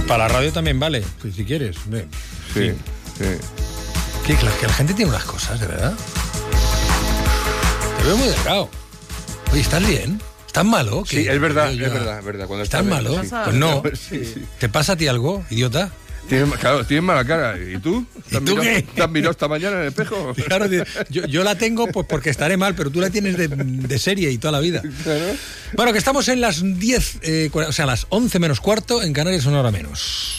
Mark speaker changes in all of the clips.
Speaker 1: Para la radio también vale, si quieres.
Speaker 2: Sí.
Speaker 1: Que la gente tiene unas cosas, de verdad. Te veo muy delgado. Oye, ¿estás bien? ¿Estás malo?
Speaker 2: Sí, es verdad. Cuando
Speaker 1: ¿Estás malo?
Speaker 2: Sí.
Speaker 1: Pues no.
Speaker 2: Sí.
Speaker 1: ¿Te pasa a ti algo, idiota?
Speaker 2: Tienes mala cara. ¿Y tú?
Speaker 1: ¿Y tú qué?
Speaker 2: ¿Te has mirado esta mañana en el espejo?
Speaker 1: Claro, yo la tengo pues porque estaré mal, pero tú la tienes de serie y toda la vida.
Speaker 2: Claro.
Speaker 1: Bueno, que estamos en las 10, o sea, las 11 menos cuarto, en Canarias una hora menos.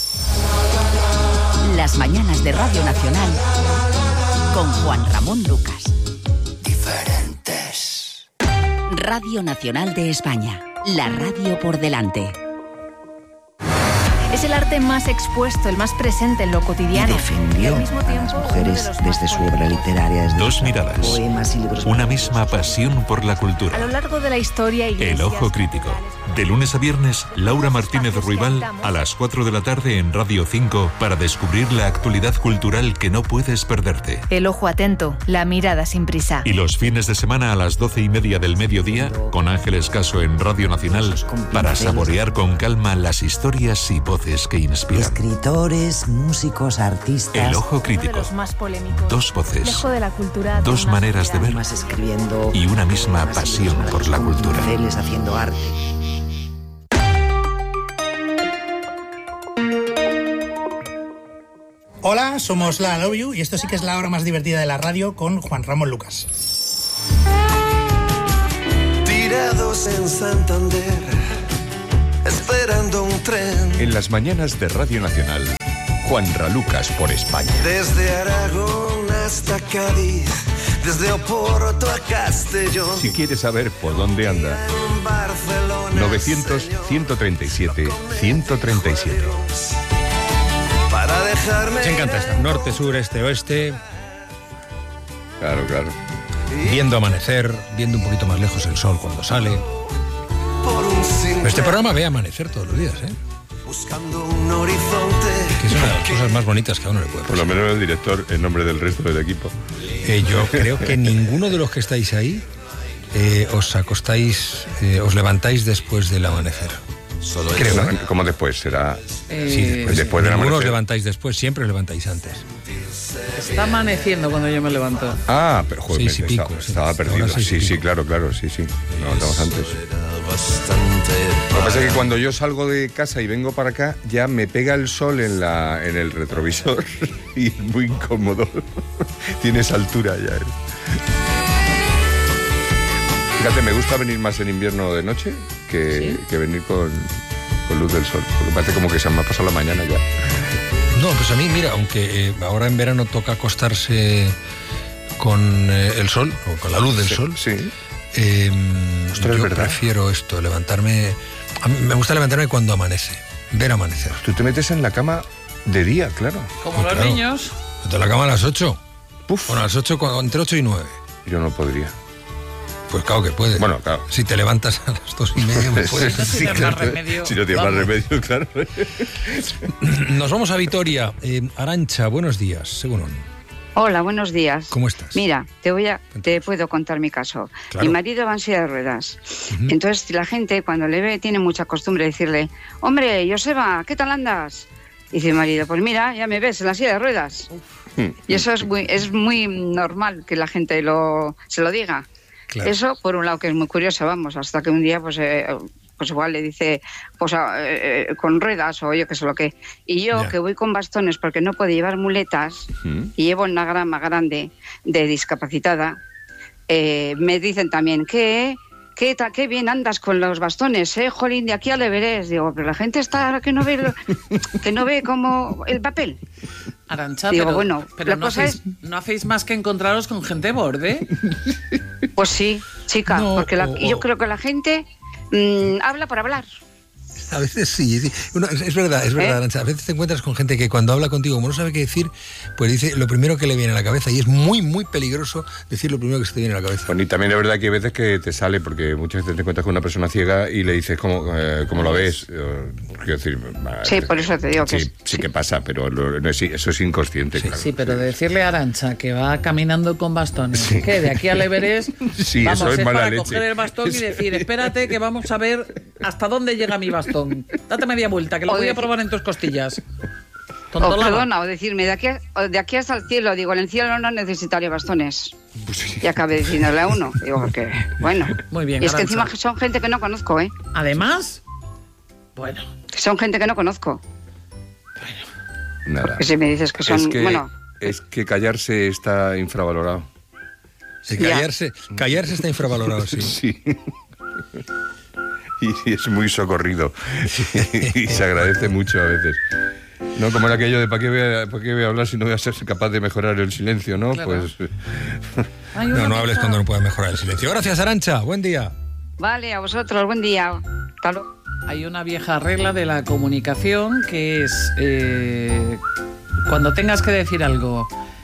Speaker 3: Las mañanas de Radio Nacional con Juan Ramón Lucas.
Speaker 4: Diferentes.
Speaker 3: Radio Nacional de España. La radio por delante.
Speaker 5: Es el arte más expuesto, el más presente en lo cotidiano.
Speaker 4: Y defendió
Speaker 5: al mismo tiempo,
Speaker 4: a las mujeres
Speaker 5: uno de los
Speaker 4: desde
Speaker 5: más
Speaker 4: su obra literaria. Desde
Speaker 6: Dos miradas,
Speaker 4: poemas y libros.
Speaker 6: una misma pasión por la
Speaker 5: A lo
Speaker 6: cultura.
Speaker 5: largo de la historia,
Speaker 6: El Ojo Crítico. De lunes a viernes, Laura Martínez Ruibal a las 4 de la tarde en Radio 5 para descubrir la actualidad cultural que no puedes perderte.
Speaker 5: El ojo atento, la mirada sin prisa.
Speaker 6: Y los fines de semana a las 12:30 del mediodía, con Ángeles Caso en Radio Nacional, para saborear con calma las historias y voces que inspiran.
Speaker 4: Escritores, músicos, artistas.
Speaker 6: El Ojo
Speaker 5: Uno de
Speaker 6: Crítico.
Speaker 5: los más polémicos.
Speaker 6: Dos voces,
Speaker 5: Lejos de la cultura,
Speaker 6: dos
Speaker 5: más
Speaker 6: maneras de
Speaker 5: allá.
Speaker 6: ver
Speaker 4: Más escribiendo.
Speaker 6: y una misma
Speaker 4: más
Speaker 6: pasión
Speaker 4: libros,
Speaker 6: por la
Speaker 4: con
Speaker 6: cultura.
Speaker 4: pinceles, haciendo arte.
Speaker 7: Hola, somos La Love You y esto sí que es la hora más divertida de la radio con Juan Ramón Lucas.
Speaker 8: Tirados en Santander, esperando un tren.
Speaker 2: En las mañanas de Radio Nacional, Juan Ralucas por España.
Speaker 8: Desde Aragón hasta Cádiz, desde Oporto a Castellón.
Speaker 2: Si quieres saber por dónde anda,
Speaker 8: En Barcelona,
Speaker 2: 900-137-137.
Speaker 8: para dejarme.
Speaker 1: Me encanta esta. Norte, sur, este, oeste.
Speaker 2: Claro.
Speaker 1: Viendo amanecer, viendo un poquito más lejos el sol cuando sale.
Speaker 8: Por un
Speaker 1: Pero este programa ve amanecer todos los días, ¿eh?
Speaker 8: buscando un horizonte.
Speaker 1: Que es una de las cosas más bonitas que a uno le puede
Speaker 2: Por lo
Speaker 1: pasar.
Speaker 2: menos el director, en nombre del resto del equipo.
Speaker 1: Yo creo que ninguno de los que estáis ahí os acostáis, os levantáis después del amanecer. Creo,
Speaker 2: No,
Speaker 1: ¿eh?
Speaker 2: ¿Cómo después? Será
Speaker 1: Sí,
Speaker 2: después del
Speaker 1: ninguno os
Speaker 2: amanecer.
Speaker 1: levantáis después, siempre os levantáis antes.
Speaker 9: Está amaneciendo cuando yo me levanto.
Speaker 2: Ah, pero joder,
Speaker 1: 6 y pico,
Speaker 2: estaba
Speaker 1: sí.
Speaker 2: perdido.
Speaker 1: Ahora 6 y
Speaker 2: Sí,
Speaker 1: pico.
Speaker 2: claro, sí. Nos levantamos antes. Lo que pasa es que cuando yo salgo de casa y vengo para acá, ya me pega el sol en el retrovisor y es muy incómodo. Tienes altura ya. Fíjate, me gusta venir más en invierno de noche que venir con luz del sol. Porque parece como que se me ha pasado la mañana ya.
Speaker 1: No, pues a mí, mira, aunque ahora en verano toca acostarse con el sol, o con la luz del sol,
Speaker 2: Sí.
Speaker 1: yo
Speaker 2: ¿verdad?
Speaker 1: prefiero esto, levantarme. A mí me gusta levantarme cuando amanece, ver amanecer.
Speaker 2: Tú te metes en la cama de día, claro.
Speaker 9: Como los
Speaker 1: claro.
Speaker 9: niños.
Speaker 1: De la cama a las 8.
Speaker 2: Puf.
Speaker 1: Bueno, a las 8, entre 8 y 9.
Speaker 2: Yo no podría.
Speaker 1: Pues claro que puedes.
Speaker 2: Bueno, claro.
Speaker 1: Si te levantas a las 2:30, pues puedes.
Speaker 9: No tienes más remedio.
Speaker 2: Si no tienes más
Speaker 9: Vamos.
Speaker 2: remedio, claro.
Speaker 1: Nos vamos a Vitoria. Arantxa, buenos días, según.
Speaker 10: Hola, buenos días.
Speaker 1: ¿Cómo estás?
Speaker 10: Mira, te puedo contar mi caso.
Speaker 1: Claro.
Speaker 10: Mi marido va en silla de ruedas.
Speaker 1: Ujú.
Speaker 10: Entonces la gente cuando le ve tiene mucha costumbre de decirle, hombre, Joseba, ¿qué tal andas? Y dice mi marido, pues mira, ya me ves en la silla de ruedas. Y eso es muy normal que la gente se lo diga.
Speaker 1: Claro.
Speaker 10: Eso, por un lado, que es muy curioso, vamos, hasta que un día, pues igual le dice, pues con ruedas o yo qué sé lo que. Y yo,
Speaker 1: Ya.
Speaker 10: que voy con bastones porque no puedo llevar muletas y llevo una grama grande de discapacitada, me dicen también que... Qué bien andas con los bastones, jolín, de aquí al Everest. Digo, pero la gente está que no ve como el papel.
Speaker 9: Arantxa,
Speaker 10: Digo,
Speaker 9: pero,
Speaker 10: bueno,
Speaker 9: pero
Speaker 10: la
Speaker 9: no,
Speaker 10: cosa
Speaker 9: hacéis, no hacéis más que encontraros con gente borde.
Speaker 10: Pues sí, chica,
Speaker 1: No,
Speaker 10: porque
Speaker 1: o-
Speaker 10: yo creo que la gente habla por hablar.
Speaker 1: A veces sí. Es verdad, Arantxa. A veces te encuentras con gente que cuando habla contigo, como no sabe qué decir, pues dice lo primero que le viene a la cabeza. Y es muy, muy peligroso decir lo primero que se te viene a la cabeza.
Speaker 2: Bueno, y también es verdad que hay veces que te sale, porque muchas veces te encuentras con una persona ciega y le dices cómo lo ves. Quiero decir,
Speaker 10: Sí, por eso te digo que
Speaker 2: sí que pasa, pero eso es inconsciente, claro.
Speaker 9: Sí, pero decirle a Arantxa que va caminando con bastones, que de aquí al Everest,
Speaker 2: Sí,
Speaker 9: vamos,
Speaker 2: eso es mala
Speaker 9: para
Speaker 2: leche.
Speaker 9: coger el bastón y decir, espérate que vamos a ver hasta dónde llega mi bastón. Date media vuelta, que lo voy a probar en tus costillas.
Speaker 10: Perdona, o decirme, de aquí hasta el cielo, digo, en el cielo no necesitaré bastones.
Speaker 2: Pues sí.
Speaker 10: Y acabé diciéndole a uno. Digo, porque, bueno.
Speaker 9: Muy bien,
Speaker 10: y es que
Speaker 9: Arantxa.
Speaker 10: encima son gente que no conozco, ¿eh?
Speaker 9: Además, bueno.
Speaker 10: Son gente que no conozco.
Speaker 2: Nada.
Speaker 10: Porque si me dices que son, bueno...
Speaker 2: Es que callarse está infravalorado.
Speaker 1: Sí, callarse está infravalorado, sí.
Speaker 2: Sí. Y es muy socorrido. Y se agradece mucho a veces. No, como era aquello de ¿para qué voy a hablar si no voy a ser capaz de mejorar el silencio, ¿no?
Speaker 9: Claro.
Speaker 2: Pues...
Speaker 1: No hables cuando no puedas mejorar el silencio. Gracias, Arantxa. Buen día.
Speaker 10: Vale, a vosotros, buen día. Hasta luego.
Speaker 9: Hay una vieja regla de la comunicación que es cuando tengas que decir algo,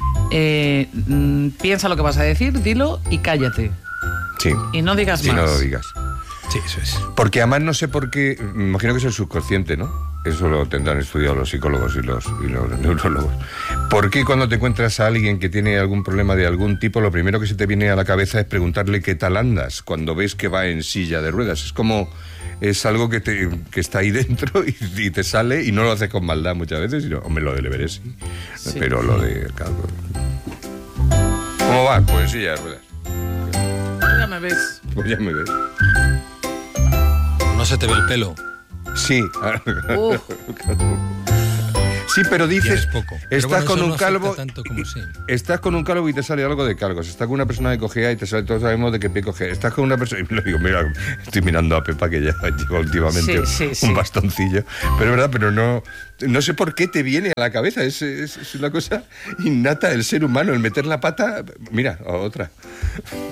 Speaker 9: piensa lo que vas a decir, dilo y cállate.
Speaker 2: Sí.
Speaker 9: Y no digas más.
Speaker 2: Y no lo digas.
Speaker 1: Sí, eso es.
Speaker 2: Porque además no sé por qué, me imagino que es el subconsciente, ¿no? Eso lo tendrán estudiado los psicólogos y los neurólogos. ¿Por qué cuando te encuentras a alguien que tiene algún problema de algún tipo, lo primero que se te viene a la cabeza es preguntarle qué tal andas cuando ves que va en silla de ruedas? Es como... Es algo que está ahí dentro y te sale y no lo haces con maldad muchas veces, sino, hombre, lo del Everest sí. Pero lo de... ¿Cómo va? Pues en silla de ruedas.
Speaker 9: Ya me ves.
Speaker 2: Pues ya me ves.
Speaker 1: No se te ve el pelo.
Speaker 2: Sí. Sí, pero dices,
Speaker 1: poco.
Speaker 2: Estás con un calvo,
Speaker 1: tanto como sí.
Speaker 2: Estás con un calvo y te sale algo de calvos. Estás con una persona de cojea y te sale, todos sabemos de qué pie cojea. Estás con una persona, y le digo, mira, estoy mirando a Pepa que ya lleva últimamente un bastoncillo. Pero es verdad, pero no sé por qué te viene a la cabeza. Es una cosa innata del ser humano, el meter la pata, mira, otra.